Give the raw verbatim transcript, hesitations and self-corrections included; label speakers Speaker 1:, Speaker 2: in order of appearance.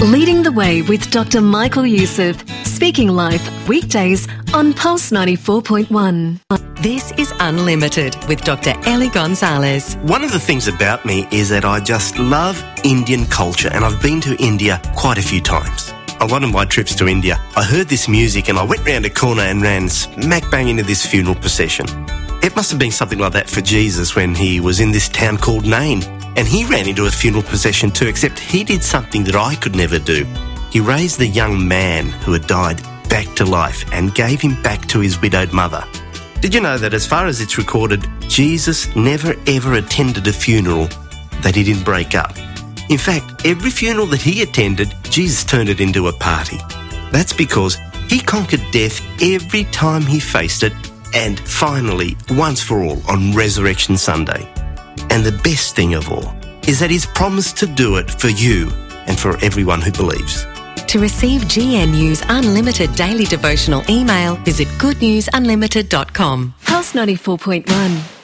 Speaker 1: Leading the Way with Doctor Michael Youssef. Speaking Life, weekdays on Pulse ninety-four point one.
Speaker 2: This is Unlimited with Doctor Ellie Gonzalez.
Speaker 3: One of the things about me is that I just love Indian culture, and I've been to India quite a few times. On one of my trips to India, I heard this music and I went round a corner and ran smack bang into this funeral procession. It must have been something like that for Jesus when he was in this town called Nain. And he ran into a funeral procession too, except he did something that I could never do. He raised the young man who had died back to life and gave him back to his widowed mother. Did you know that as far as it's recorded, Jesus never ever attended a funeral that he didn't break up? In fact, every funeral that he attended, Jesus turned it into a party. That's because he conquered death every time he faced it, and finally, once for all, on Resurrection Sunday. And the best thing of all is that he's promised to do it for you and for everyone who believes.
Speaker 2: To receive G N U's unlimited daily devotional email, visit good news unlimited dot com.
Speaker 1: Pulse ninety-four point one.